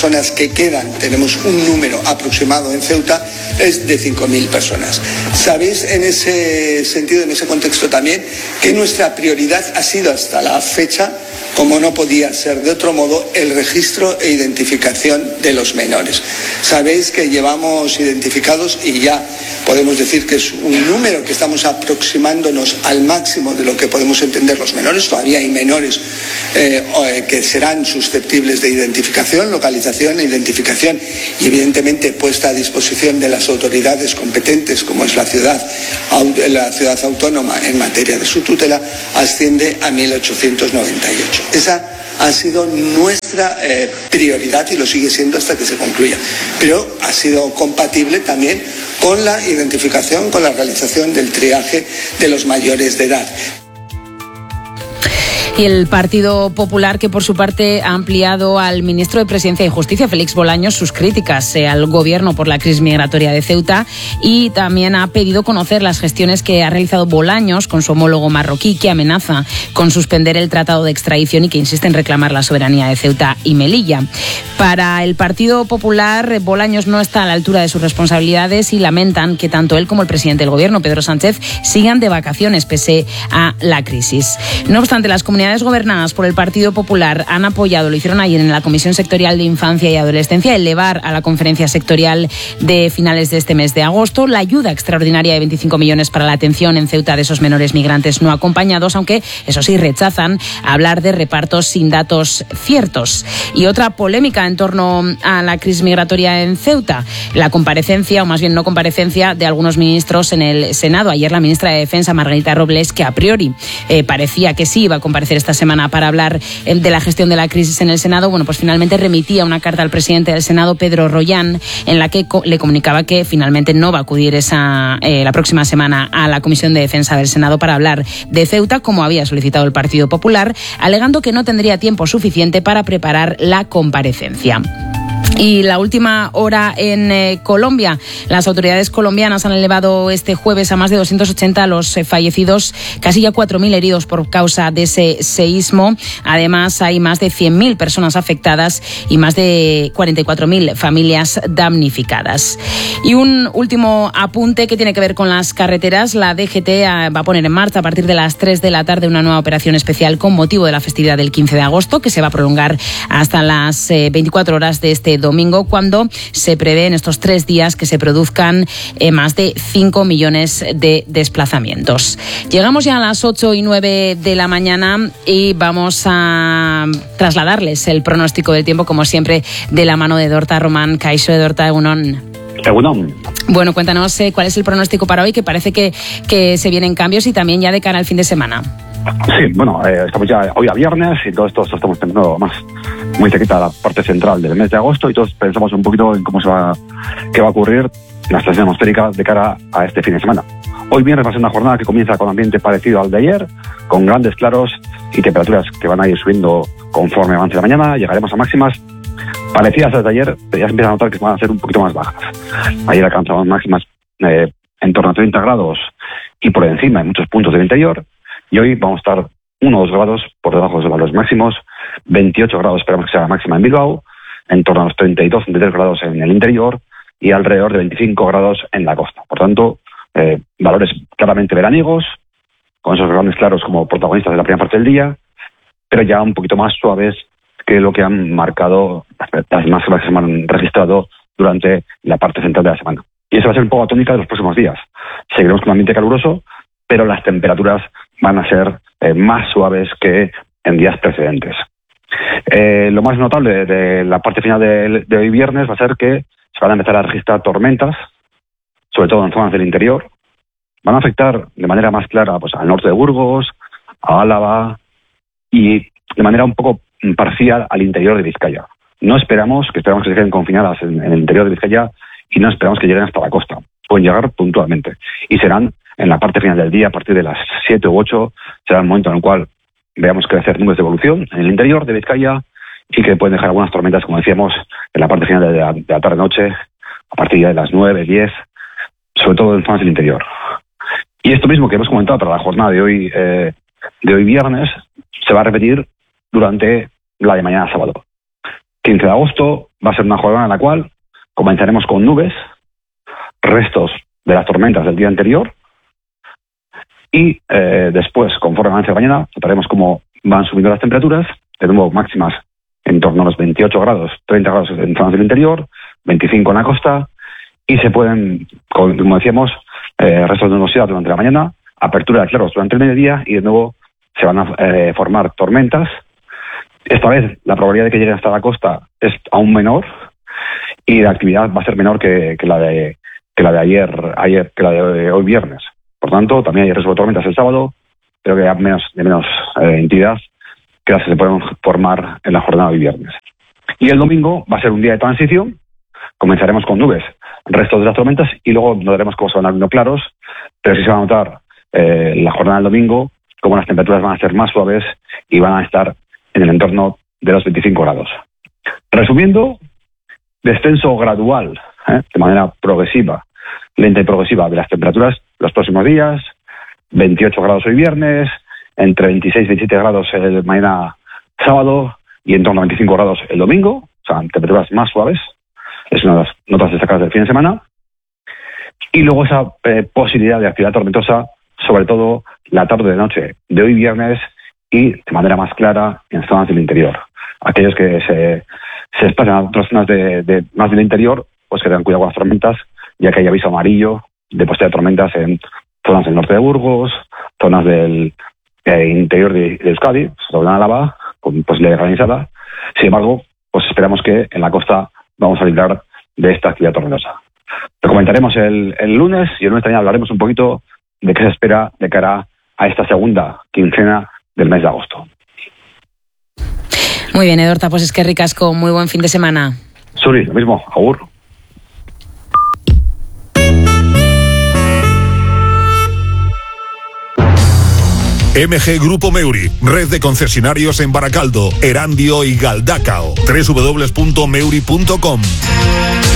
personas que quedan, tenemos un número aproximado en Ceuta, es de 5.000 personas. Sabéis en ese sentido, en ese contexto también, que nuestra prioridad ha sido hasta la fecha, como no podía ser de otro modo, el registro e identificación de los menores. Sabéis que llevamos identificados, y ya podemos decir que es un número que estamos aproximándonos al máximo de lo que podemos entender los menores. Todavía hay menores que serán susceptibles de identificación, localización e identificación, y evidentemente puesta a disposición de las autoridades competentes, como es la ciudad autónoma en materia de su tutela, asciende a 1.898. Esa ha sido nuestra prioridad y lo sigue siendo hasta que se concluya. Pero ha sido compatible también con la identificación, con la realización del triaje de los mayores de edad. Y el Partido Popular, que por su parte ha ampliado al ministro de Presidencia y Justicia, Félix Bolaños, sus críticas al gobierno por la crisis migratoria de Ceuta, y también ha pedido conocer las gestiones que ha realizado Bolaños con su homólogo marroquí, que amenaza con suspender el tratado de extradición y que insiste en reclamar la soberanía de Ceuta y Melilla. Para el Partido Popular, Bolaños no está a la altura de sus responsabilidades y lamentan que tanto él como el presidente del gobierno, Pedro Sánchez, sigan de vacaciones pese a la crisis. No obstante, las comunidades gobernadas por el Partido Popular han apoyado, lo hicieron ayer en la Comisión Sectorial de Infancia y Adolescencia, elevar a la conferencia sectorial de finales de este mes de agosto la ayuda extraordinaria de 25 millones para la atención en Ceuta de esos menores migrantes no acompañados, aunque eso sí rechazan hablar de repartos sin datos ciertos. Y otra polémica en torno a la crisis migratoria en Ceuta, la comparecencia, o más bien no comparecencia, de algunos ministros en el Senado. Ayer la ministra de Defensa, Margarita Robles, que a priori parecía que sí iba a comparecer esta semana para hablar de la gestión de la crisis en el Senado, bueno, pues finalmente remitía una carta al presidente del Senado, Pedro Rollán, en la que le comunicaba que finalmente no va a acudir la próxima semana a la Comisión de Defensa del Senado para hablar de Ceuta, como había solicitado el Partido Popular, alegando que no tendría tiempo suficiente para preparar la comparecencia. Y la última hora en Colombia. Las autoridades colombianas han elevado este jueves a más de 280 los fallecidos, casi ya 4.000 heridos por causa de ese seísmo. Además, hay más de 100.000 personas afectadas y más de 44.000 familias damnificadas. Y un último apunte que tiene que ver con las carreteras. La DGT va a poner en marcha a partir de las 3 de la tarde una nueva operación especial con motivo de la festividad del 15 de agosto, que se va a prolongar hasta las 24 horas de este domingo, cuando se prevé en estos 3 días que se produzcan más de 5 millones de desplazamientos. Llegamos ya a las 8 y 9 de la mañana y vamos a trasladarles el pronóstico del tiempo, como siempre, de la mano de Dorta Román. Kaixo de Dorta, egunon. Egunon. Bueno, cuéntanos cuál es el pronóstico para hoy, que parece que se vienen cambios y también ya de cara al fin de semana. Sí, bueno, estamos ya hoy a viernes y todo esto estamos pensando más muy cerquita a la parte central del mes de agosto, y todos pensamos un poquito en qué va a ocurrir en la estación atmosférica de cara a este fin de semana. Hoy viernes va a ser una jornada que comienza con ambiente parecido al de ayer, con grandes claros y temperaturas que van a ir subiendo conforme avance la mañana. Llegaremos a máximas parecidas a las de ayer, pero ya se empieza a notar que van a ser un poquito más bajas. Ayer alcanzamos máximas en torno a 30 grados y por encima en muchos puntos del interior, y hoy vamos a estar 1 o 2 grados por debajo de los valores máximos. 28 grados esperamos que sea la máxima en Bilbao, en torno a los 32-33 grados en el interior y alrededor de 25 grados en la costa. Por tanto, valores claramente veraniegos, con esos grandes claros como protagonistas de la primera parte del día, pero ya un poquito más suaves que lo que han marcado las máximas que se han registrado durante la parte central de la semana. Y eso va a ser un poco la tónica de los próximos días. Seguiremos con un ambiente caluroso, pero las temperaturas van a ser más suaves que en días precedentes. Lo más notable de la parte final de hoy viernes va a ser que se van a empezar a registrar tormentas, sobre todo en zonas del interior. Van a afectar de manera más clara pues al norte de Burgos, a Álava y de manera un poco parcial al interior de Vizcaya. Esperamos que se queden confinadas en el interior de Vizcaya y no esperamos que lleguen hasta la costa. Pueden llegar puntualmente y serán en la parte final del día, a partir de las 7 u 8, será el momento en el cual veamos crecer nubes de evolución en el interior de Vizcaya y que pueden dejar algunas tormentas, como decíamos, en la parte final de la tarde-noche, a partir de las 9, 10, sobre todo en zonas del interior. Y esto mismo que hemos comentado para la jornada de hoy viernes, se va a repetir durante la de mañana sábado. 15 de agosto, va a ser una jornada en la cual comenzaremos con nubes, restos de las tormentas del día anterior, y después, conforme avance la mañana, notaremos cómo van subiendo las temperaturas, de nuevo máximas en torno a los 28 grados, 30 grados en zonas del interior, 25 en la costa, y se pueden, como decíamos, restos de nubosidad durante la mañana, apertura de claros durante el mediodía, y de nuevo se van a formar tormentas. Esta vez la probabilidad de que lleguen hasta la costa es aún menor, y la actividad va a ser menor que la de hoy viernes. Por tanto, también hay riesgo de tormentas el sábado, pero que hay menos entidad que las que se pueden formar en la jornada de hoy viernes. Y el domingo va a ser un día de transición. Comenzaremos con nubes, restos de las tormentas, y luego notaremos cómo se van abriendo claros, pero sí se va a notar la jornada del domingo cómo las temperaturas van a ser más suaves y van a estar en el entorno de los 25 grados. Resumiendo, descenso gradual, de manera progresiva, lenta y progresiva, de las temperaturas los próximos días, 28 grados hoy viernes, entre 26 y 27 grados el mañana sábado y en torno a 25 grados el domingo, o sea, temperaturas más suaves, es una de las notas destacadas del fin de semana. Y luego esa posibilidad de actividad tormentosa, sobre todo la tarde de noche de hoy viernes y de manera más clara en zonas del interior. Aquellos que se desplazan a otras zonas de más del interior, pues que tengan cuidado con las tormentas, ya que hay aviso amarillo de posibilidad de tormentas en zonas del norte de Burgos, zonas del interior de Euskadi, sobre la Álava, con posibilidad granizada. Sin embargo, pues esperamos que en la costa vamos a librar de esta actividad tormentosa. Lo comentaremos el lunes, y el lunes también hablaremos un poquito de qué se espera de cara a esta segunda quincena del mes de agosto. Muy bien, Edorta, pues es que ricasco, muy buen fin de semana. Suri, lo mismo, agur. MG Grupo Meuri, red de concesionarios en Baracaldo, Erandio y Galdacao. www.meuri.com